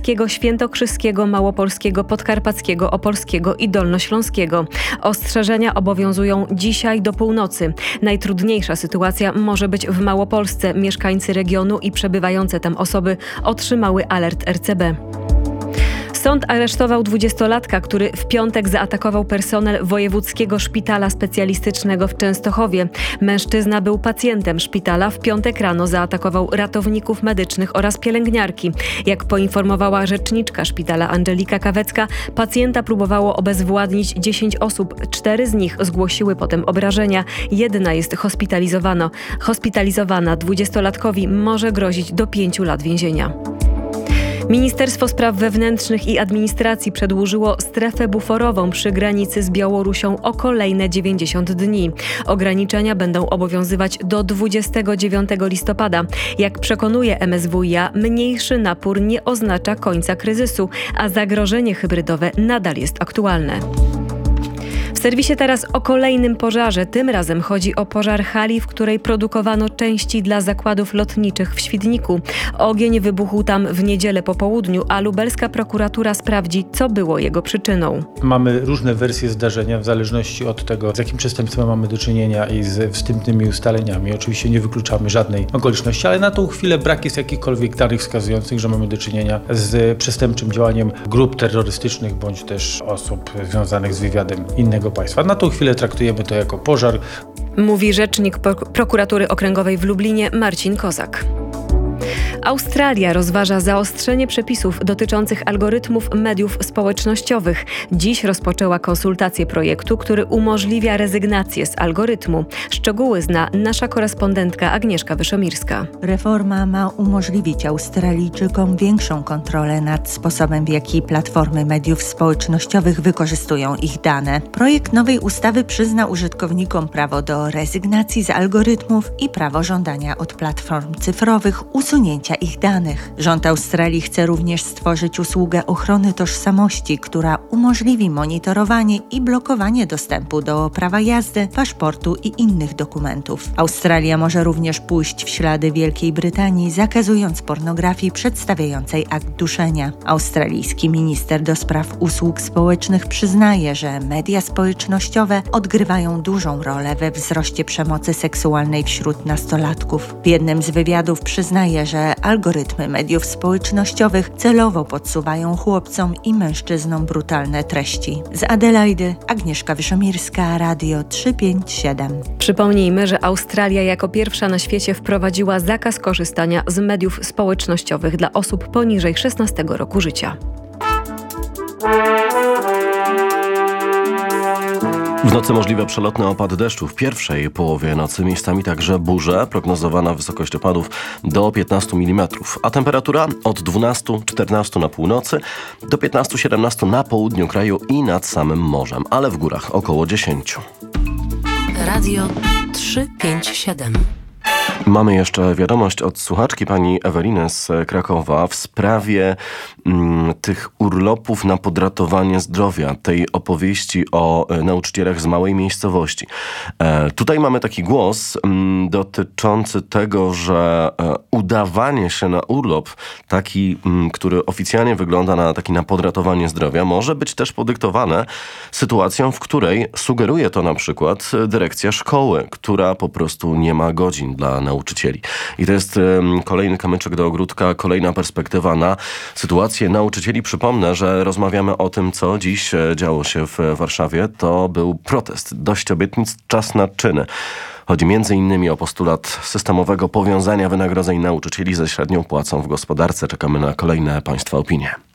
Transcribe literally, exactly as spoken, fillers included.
lubelskiego, świętokrzyskiego, małopolskiego, podkarpackiego, opolskiego i dolnośląskiego. Ostrzeżenia obowiązują dzisiaj do północy. Najtrudniejsza sytuacja może być w Małopolsce. Mieszkańcy regionu i przebywające tam osoby otrzymały alert R C B. Sąd aresztował dwudziestolatka, który w piątek zaatakował personel Wojewódzkiego Szpitala Specjalistycznego w Częstochowie. Mężczyzna był pacjentem szpitala. W piątek rano zaatakował ratowników medycznych oraz pielęgniarki. Jak poinformowała rzeczniczka szpitala Angelika Kawecka, pacjenta próbowało obezwładnić dziesięć osób. Cztery z nich zgłosiły potem obrażenia. Jedna jest hospitalizowana. Hospitalizowana dwudziestolatkowi może grozić do pięciu lat więzienia. Ministerstwo Spraw Wewnętrznych i Administracji przedłużyło strefę buforową przy granicy z Białorusią o kolejne dziewięćdziesiąt dni. Ograniczenia będą obowiązywać do dwudziestego dziewiątego listopada. Jak przekonuje M S W i A, mniejszy napór nie oznacza końca kryzysu, a zagrożenie hybrydowe nadal jest aktualne. W serwisie teraz o kolejnym pożarze. Tym razem chodzi o pożar hali, w której produkowano części dla zakładów lotniczych w Świdniku. Ogień wybuchł tam w niedzielę po południu, a lubelska prokuratura sprawdzi, co było jego przyczyną. Mamy różne wersje zdarzenia w zależności od tego, z jakim przestępstwem mamy do czynienia i z wstępnymi ustaleniami. Oczywiście nie wykluczamy żadnej okoliczności, ale na tą chwilę brak jest jakichkolwiek danych wskazujących, że mamy do czynienia z przestępczym działaniem grup terrorystycznych bądź też osób związanych z wywiadem innego państwa. Na tą chwilę traktujemy to jako pożar. Mówi rzecznik prokuratury okręgowej w Lublinie Marcin Kozak. Australia rozważa zaostrzenie przepisów dotyczących algorytmów mediów społecznościowych. Dziś rozpoczęła konsultację projektu, który umożliwia rezygnację z algorytmu. Szczegóły zna nasza korespondentka Agnieszka Wyszomirska. Reforma ma umożliwić Australijczykom większą kontrolę nad sposobem, w jaki platformy mediów społecznościowych wykorzystują ich dane. Projekt nowej ustawy przyzna użytkownikom prawo do rezygnacji z algorytmów i prawo żądania od platform cyfrowych usunięcia ich danych. Rząd Australii chce również stworzyć usługę ochrony tożsamości, która umożliwi monitorowanie i blokowanie dostępu do prawa jazdy, paszportu i innych dokumentów. Australia może również pójść w ślady Wielkiej Brytanii, zakazując pornografii przedstawiającej akt duszenia. Australijski minister do spraw usług społecznych przyznaje, że media społecznościowe odgrywają dużą rolę we wzroście przemocy seksualnej wśród nastolatków. W jednym z wywiadów przyznaje, że algorytmy mediów społecznościowych celowo podsuwają chłopcom i mężczyznom brutalne treści. Z Adelaidy Agnieszka Wyszomirska, Radio trzysta pięćdziesiąt siedem. Przypomnijmy, że Australia jako pierwsza na świecie wprowadziła zakaz korzystania z mediów społecznościowych dla osób poniżej szesnastego roku życia. W nocy możliwe przelotne opady deszczu. W pierwszej połowie nocy miejscami także burze. Prognozowana wysokość opadów do piętnastu milimetrów. A temperatura od dwunastu do czternastu na północy do piętnastu do siedemnastu na południu kraju i nad samym morzem. Ale w górach około dziesięciu. Radio trzysta pięćdziesiąt siedem. Mamy jeszcze wiadomość od słuchaczki pani Eweliny z Krakowa w sprawie mm, tych urlopów na podratowanie zdrowia, tej opowieści o e, nauczycielach z małej miejscowości. E, tutaj mamy taki głos mm, dotyczący tego, że e, udawanie się na urlop, taki, mm, który oficjalnie wygląda na taki na podratowanie zdrowia, może być też podyktowane sytuacją, w której sugeruje to na przykład dyrekcja szkoły, która po prostu nie ma godzin dla nauczycieli. nauczycieli. I to jest um, kolejny kamyczek do ogródka, kolejna perspektywa na sytuację nauczycieli. Przypomnę, że rozmawiamy o tym, co dziś działo się w Warszawie. To był protest. Dość obietnic, czas na czyny. Chodzi między innymi o postulat systemowego powiązania wynagrodzeń nauczycieli ze średnią płacą w gospodarce. Czekamy na kolejne państwa opinie.